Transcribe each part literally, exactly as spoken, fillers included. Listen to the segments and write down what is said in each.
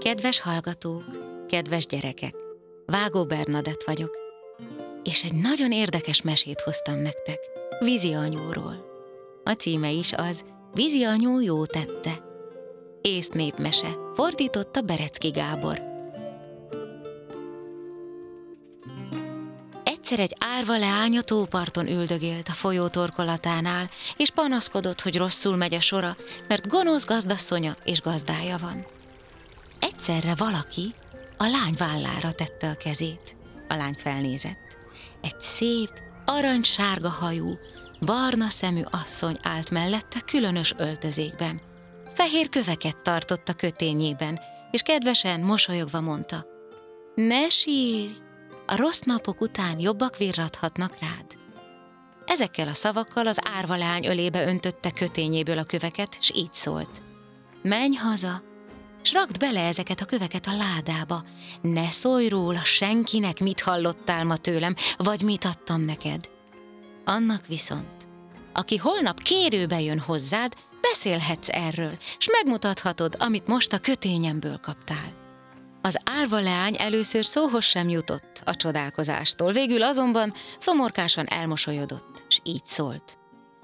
Kedves hallgatók, kedves gyerekek, Vágó Bernadett vagyok, és egy nagyon érdekes mesét hoztam nektek, Vizi anyóról. A címe is az, Vizi anyó jó tette. Észt népmese, fordította Berecki Gábor. Egyszer egy árva leány a tóparton üldögélt a folyó torkolatánál, és panaszkodott, hogy rosszul megy a sora, mert gonosz gazdasszonya és gazdája van. Egyszerre valaki a lány vállára tette a kezét. A lány felnézett. Egy szép, aranysárga hajú, barna szemű asszony állt mellette különös öltözékben. Fehér köveket tartott a kötényében, és kedvesen, mosolyogva mondta: ne sírj, a rossz napok után jobbak virradhatnak rád. Ezekkel a szavakkal az árva leány ölébe öntötte kötényéből a köveket, s így szólt: menj haza, s rakd bele ezeket a köveket a ládába. Ne szólj róla senkinek, mit hallottál ma tőlem, vagy mit adtam neked. Annak viszont, aki holnap kérőbe jön hozzád, beszélhetsz erről, s megmutathatod, amit most a kötényemből kaptál. Az árva leány először szóhoz sem jutott a csodálkozástól, végül azonban szomorkásan elmosolyodott, s így szólt: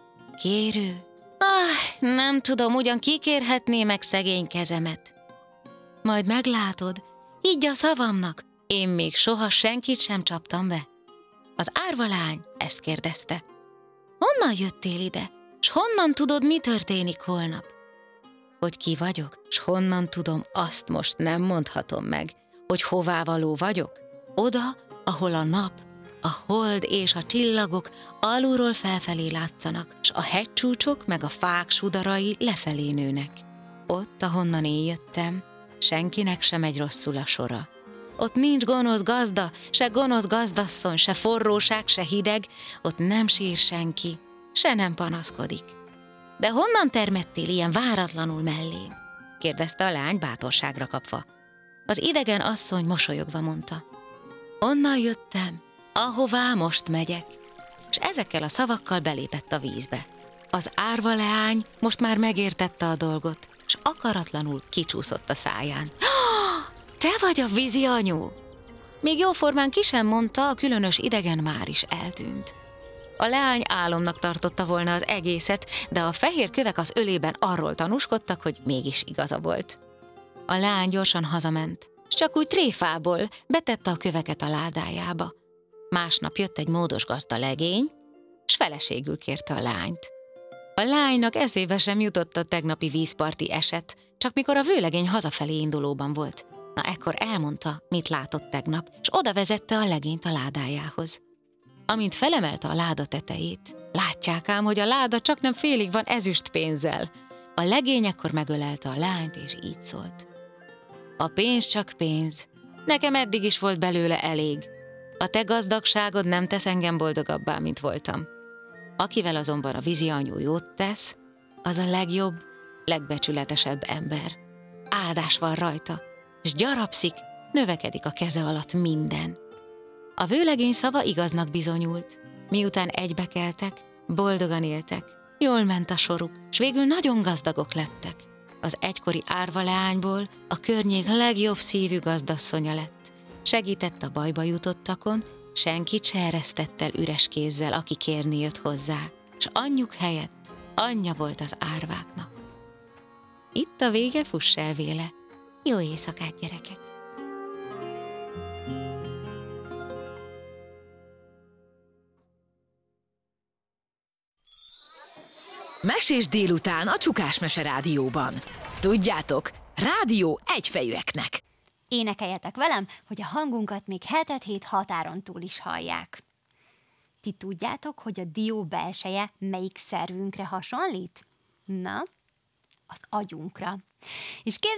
kérő, ah, nem tudom, ugyan kikérhetné meg szegény kezemet. Majd meglátod, higgy a szavamnak, én még soha senkit sem csaptam be. Az árva lány ezt kérdezte: honnan jöttél ide, s honnan tudod, mi történik holnap? Hogy ki vagyok, s honnan tudom, azt most nem mondhatom meg, hogy hová való vagyok? Oda, ahol a nap, a hold és a csillagok alulról felfelé látszanak, s a hegycsúcsok meg a fák sudarai lefelé nőnek. Ott, ahonnan én jöttem, senkinek sem megy rosszul a sora. Ott nincs gonosz gazda, se gonosz gazdasszony, se forróság, se hideg, ott nem sír senki, se nem panaszkodik. De honnan termettél ilyen váratlanul mellém? Kérdezte a lány bátorságra kapva. Az idegen asszony mosolyogva mondta: onnan jöttem, ahová most megyek. És ezekkel a szavakkal belépett a vízbe. Az árva leány most már megértette a dolgot, és akaratlanul kicsúszott a száján. Te vagy a Vizi anyu! Még jóformán ki sem mondta, a különös idegen már is eltűnt. A leány álomnak tartotta volna az egészet, de a fehér kövek az ölében arról tanúskodtak, hogy mégis igaza volt. A leány gyorsan hazament, s csak úgy tréfából betette a köveket a ládájába. Másnap jött egy módos gazda legény, s feleségül kérte a lányt. A lánynak eszébe sem jutott a tegnapi vízparti eset, csak mikor a vőlegény hazafelé indulóban volt. Na ekkor elmondta, mit látott tegnap, s oda vezette a legényt a ládájához. Amint felemelte a láda tetejét, látják ám, hogy a láda csak nem félig van ezüst pénzzel. A legény ekkor megölelte a lányt, és így szólt: a pénz csak pénz, nekem eddig is volt belőle elég. A te gazdagságod nem tesz engem boldogabbá, mint voltam. Akivel azonban a Vizi anyu jót tesz, az a legjobb, legbecsületesebb ember. Áldás van rajta, és gyarapszik, növekedik a keze alatt minden. A vőlegény szava igaznak bizonyult. Miután egybekeltek, boldogan éltek, jól ment a soruk, s végül nagyon gazdagok lettek. Az egykori árva leányból a környék legjobb szívű gazdasszonya lett. Segített a bajba jutottakon, senkit se eresztett el üres kézzel, aki kérni jött hozzá, s anyjuk helyett anyja volt az árváknak. Itt a vége, fuss el véle. Jó éjszakát, gyerekek! Mesés délután a Csukás Mese Rádióban. Tudjátok, rádió egyfejűeknek. Énekeljetek velem, hogy a hangunkat még hetet hét határon túl is hallják. Ti tudjátok, hogy a dió belseje melyik szervünkre hasonlít? Na, az agyunkra. És